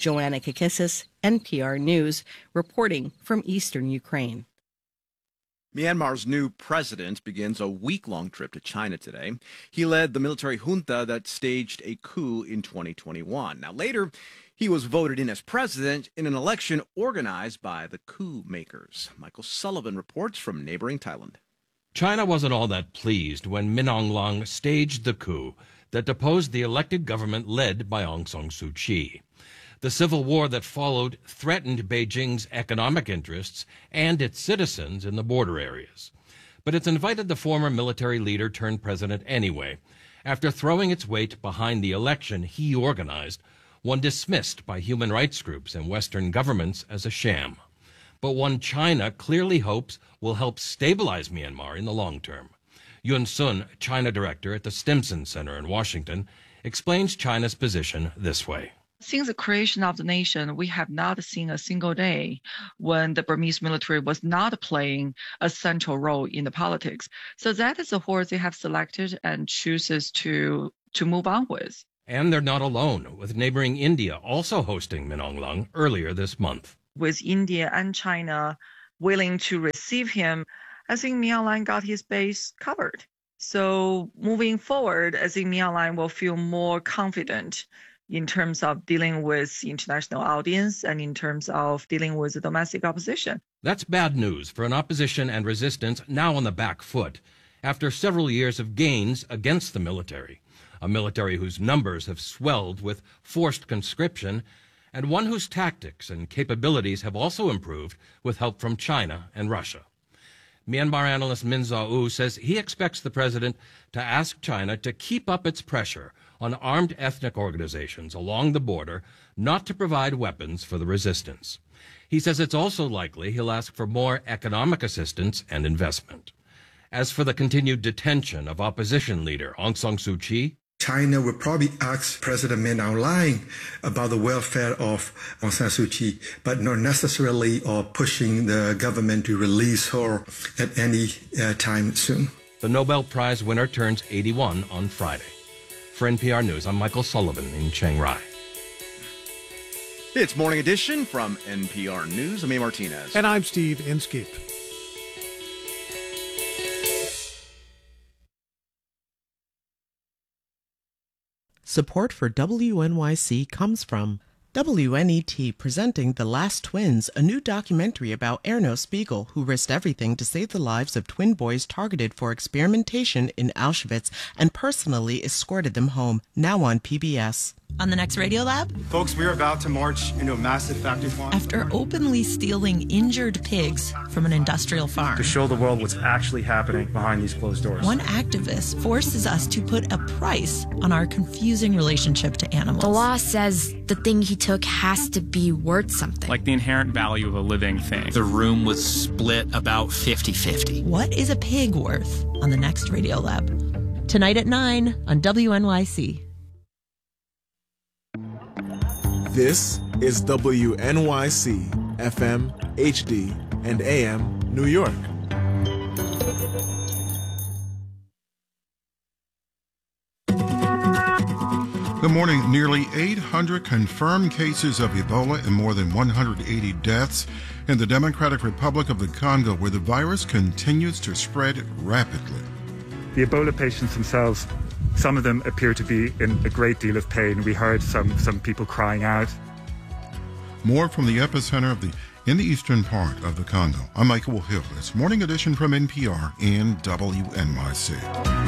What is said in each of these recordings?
Joanna Kakissis, NPR News, reporting from eastern Ukraine. Myanmar's new president begins a week-long trip to China today. He led the military junta that staged a coup in 2021. Now, later, he was voted in as president in an election organized by the coup makers. Michael Sullivan reports from neighboring Thailand. China wasn't all that pleased when Min Aung Hlaing staged the coup that deposed the elected government led by Aung San Suu Kyi. The civil war that followed threatened Beijing's economic interests and its citizens in the border areas. But it's invited the former military leader turned president anyway, after throwing its weight behind the election he organized, one dismissed by human rights groups and Western governments as a sham, but one China clearly hopes will help stabilize Myanmar in the long term. Yun Sun, China director at the Stimson Center in Washington, explains China's position this way. Since the creation of the nation, we have not seen a single day when the Burmese military was not playing a central role in the politics. So that is the horse they have selected and chooses to move on with. And they're not alone, with neighboring India also hosting Min Aung Hlaing earlier this month. With India and China willing to receive him, I think Min Aung Hlaing got his base covered. So moving forward, I think Min Aung Hlaing will feel more confident in terms of dealing with international audience and in terms of dealing with the domestic opposition. That's bad news for an opposition and resistance now on the back foot after several years of gains against the military, a military whose numbers have swelled with forced conscription and one whose tactics and capabilities have also improved with help from China and Russia. Myanmar analyst Min Zaw says he expects the president to ask China to keep up its pressure on armed ethnic organizations along the border not to provide weapons for the resistance. He says it's also likely he'll ask for more economic assistance and investment. As for the continued detention of opposition leader Aung San Suu Kyi, China will probably ask President Min Aung Hlaing about the welfare of Aung San Suu Kyi, but not necessarily pushing the government to release her at any time soon. The Nobel Prize winner turns 81 on Friday. For NPR News, I'm Michael Sullivan in Chiang Rai. It's Morning Edition from NPR News. I'm A. Martinez. And I'm Steve Inskeep. Support for WNYC comes from WNET presenting The Last Twins, a new documentary about Erno Spiegel, who risked everything to save the lives of twin boys targeted for experimentation in Auschwitz and personally escorted them home, now on PBS. On the next Radiolab, folks, we're about to march into a massive factory farm. After openly stealing injured pigs from an industrial farm. To show the world what's actually happening behind these closed doors. One activist forces us to put a price on our confusing relationship to animals. The law says the thing he took has to be worth something. Like the inherent value of a living thing. The room was split about 50-50. What is a pig worth on the next Radiolab? Tonight at 9 on WNYC. This is WNYC, FM, HD, and AM, New York. Good morning. Nearly 800 confirmed cases of Ebola and more than 180 deaths in the Democratic Republic of the Congo, where the virus continues to spread rapidly. The Ebola patients themselves, some of them appear to be in a great deal of pain. We heard some people crying out. More from the epicenter in the eastern part of the Congo. I'm Michael Hill. It's Morning Edition from NPR and WNYC.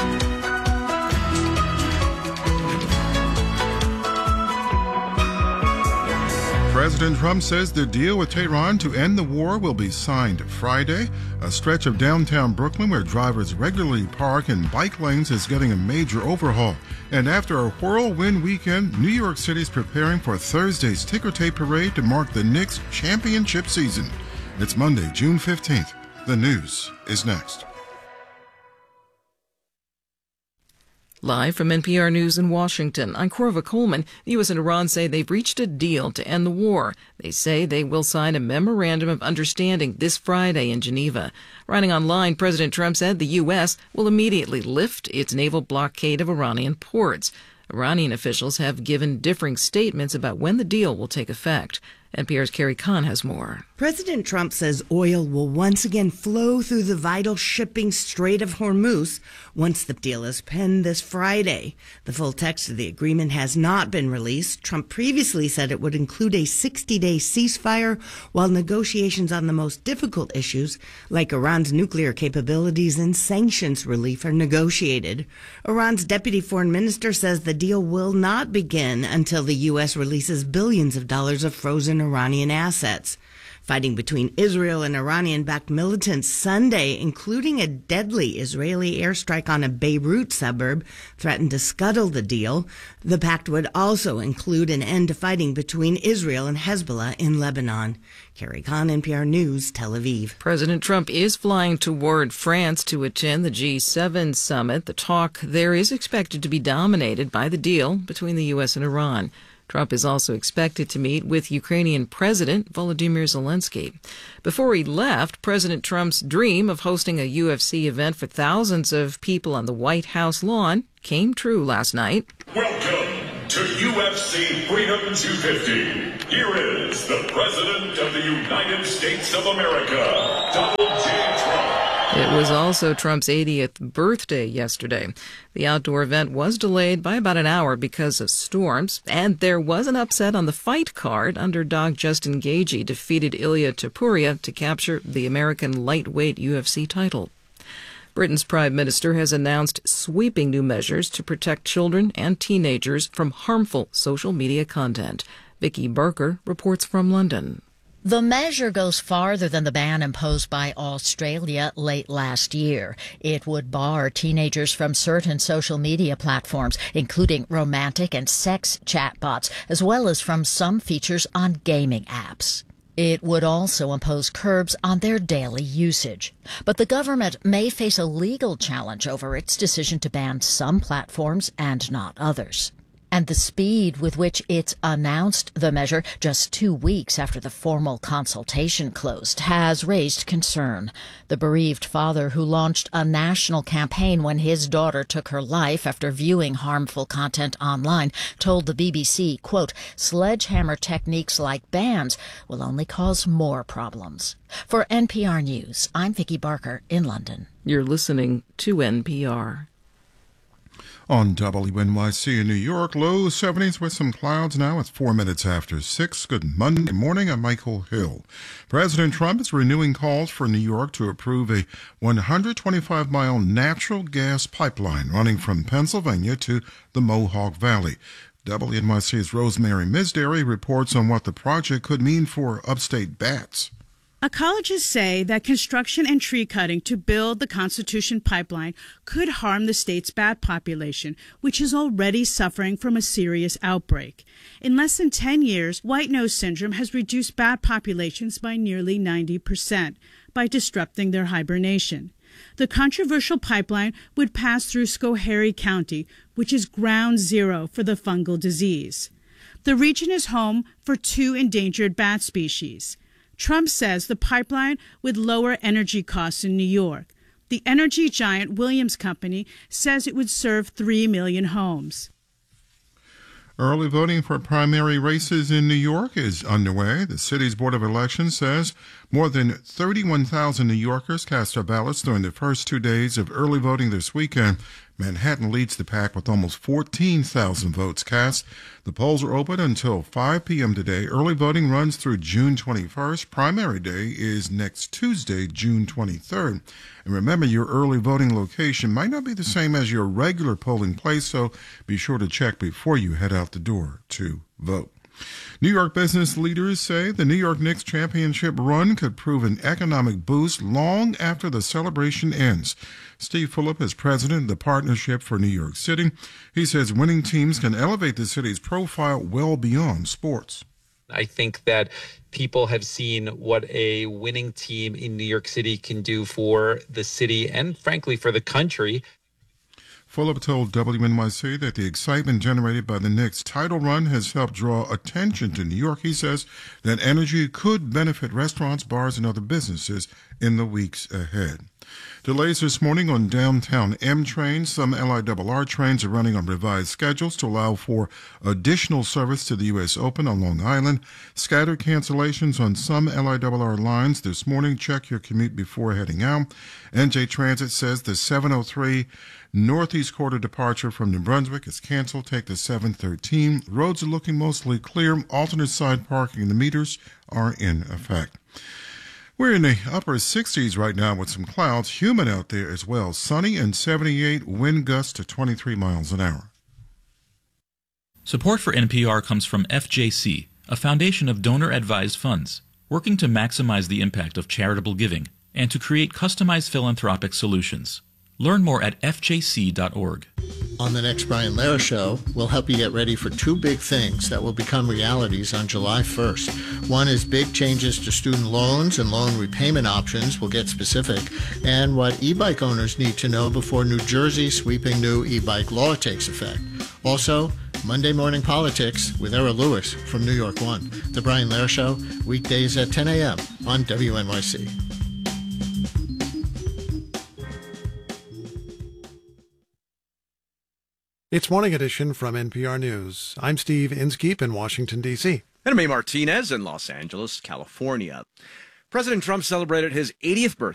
President Trump says the deal with Tehran to end the war will be signed Friday. A stretch of downtown Brooklyn where drivers regularly park in bike lanes is getting a major overhaul. And after a whirlwind weekend, New York City is preparing for Thursday's ticker tape parade to mark the Knicks' championship season. It's Monday, June 15th. The news is next. Live from NPR News in Washington, I'm Corva Coleman. The U.S. and Iran say they've reached a deal to end the war. They say they will sign a memorandum of understanding this Friday in Geneva. Writing online, President Trump said the U.S. will immediately lift its naval blockade of Iranian ports. Iranian officials have given differing statements about when the deal will take effect. NPR's Carrie Kahn has more. President Trump says oil will once again flow through the vital shipping Strait of Hormuz once the deal is penned this Friday. The full text of the agreement has not been released. Trump previously said it would include a 60-day ceasefire while negotiations on the most difficult issues, like Iran's nuclear capabilities and sanctions relief, are negotiated. Iran's deputy foreign minister says the deal will not begin until the U.S. releases billions of dollars of frozen Iranian assets. Fighting between Israel and Iranian-backed militants Sunday, including a deadly Israeli airstrike on a Beirut suburb, threatened to scuttle the deal. The pact would also include an end to fighting between Israel and Hezbollah in Lebanon. Carrie Kahn, NPR News, Tel Aviv. President Trump is flying toward France to attend the G7 summit. The talk there is expected to be dominated by the deal between the U.S. and Iran. Trump is also expected to meet with Ukrainian President Volodymyr Zelensky. Before he left, President Trump's dream of hosting a UFC event for thousands of people on the White House lawn came true last night. Welcome to UFC Freedom 250. Here is the President of the United States of America, Donald J. Trump. It was also Trump's 80th birthday yesterday. The outdoor event was delayed by about an hour because of storms, and there was an upset on the fight card. Underdog Justin Gaethje defeated Ilia Topuria to capture the American lightweight UFC title. Britain's Prime Minister has announced sweeping new measures to protect children and teenagers from harmful social media content. Vicky Barker reports from London. The measure goes farther than the ban imposed by Australia late last year. It would bar teenagers from certain social media platforms, including romantic and sex chatbots, as well as from some features on gaming apps. It would also impose curbs on their daily usage. But the government may face a legal challenge over its decision to ban some platforms and not others. And the speed with which it's announced the measure just 2 weeks after the formal consultation closed has raised concern. The bereaved father who launched a national campaign when his daughter took her life after viewing harmful content online told the BBC, quote, "Sledgehammer techniques like bans will only cause more problems." For NPR News, I'm Vicky Barker in London. You're listening to NPR. On WNYC in New York, low 70s with some clouds now. It's 4 minutes after 6. Good Monday morning. I'm Michael Hill. President Trump is renewing calls for New York to approve a 125-mile natural gas pipeline running from Pennsylvania to the Mohawk Valley. WNYC's Rosemary Misdary reports on what the project could mean for upstate bats. Ecologists say that construction and tree cutting to build the Constitution Pipeline could harm the state's bat population, which is already suffering from a serious outbreak. In less than 10 years, white nose syndrome has reduced bat populations by nearly 90% by disrupting their hibernation. The controversial pipeline would pass through Schoharie County, which is ground zero for the fungal disease. The region is home for 2 endangered bat species. Trump says the pipeline would lower energy costs in New York. The energy giant Williams Company says it would serve 3 million homes. Early voting for primary races in New York is underway. The city's Board of Elections says more than 31,000 New Yorkers cast their ballots during the first 2 days of early voting this weekend. Manhattan leads the pack with almost 14,000 votes cast. The polls are open until 5 p.m. today. Early voting runs through June 21st. Primary day is next Tuesday, June 23rd. And remember, your early voting location might not be the same as your regular polling place, so be sure to check before you head out the door to vote. New York business leaders say the New York Knicks championship run could prove an economic boost long after the celebration ends. Steve Phillip is president of the Partnership for New York City. He says winning teams can elevate the city's profile well beyond sports. I think that people have seen what a winning team in New York City can do for the city and, frankly, for the country. Fulop told WNYC that the excitement generated by the Knicks' title run has helped draw attention to New York. He says that energy could benefit restaurants, bars, and other businesses in the weeks ahead. Delays this morning on downtown M trains. Some LIRR trains are running on revised schedules to allow for additional service to the U.S. Open on Long Island. Scattered cancellations on some LIRR lines this morning. Check your commute before heading out. NJ Transit says the 703 Northeast Quarter departure from New Brunswick is canceled. Take the 713. Roads are looking mostly clear. Alternate side parking, the meters are in effect. We're in the upper 60s right now with some clouds. Humid out there as well. Sunny and 78, wind gusts to 23 miles an hour. Support for NPR comes from FJC, a foundation of donor-advised funds, working to maximize the impact of charitable giving and to create customized philanthropic solutions. Learn more at fjc.org. On the next Brian Lehrer Show, we'll help you get ready for two big things that will become realities on July 1st. One is big changes to student loans and loan repayment options. We'll get specific. And what e-bike owners need to know before New Jersey's sweeping new e-bike law takes effect. Also, Monday Morning Politics with Era Lewis from New York One. The Brian Lehrer Show, weekdays at 10 a.m. on WNYC. It's Morning Edition from NPR News. I'm Steve Inskeep in Washington, D.C. And I'm Martinez in Los Angeles, California. President Trump celebrated his 80th birthday